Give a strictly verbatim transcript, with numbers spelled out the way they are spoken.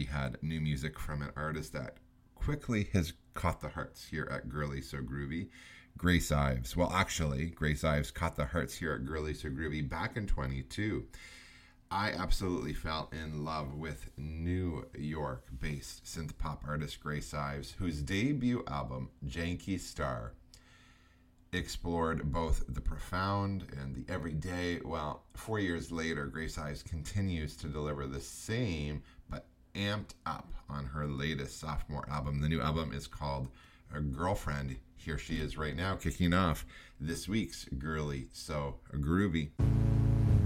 we had new music from an artist that quickly has caught the hearts here at Girly So Groovy, Grace Ives. Well, actually, Grace Ives caught the hearts here at Girly So Groovy back in twenty-two. I absolutely fell in love with New York-based synth pop artist Grace Ives, whose debut album, Janky Star, explored both the profound and the everyday. Well, four years later, Grace Ives continues to deliver the same, but amped up on her latest sophomore album. The new album is called A Girlfriend. Here she is right now, kicking off this week's Girly So Groovy.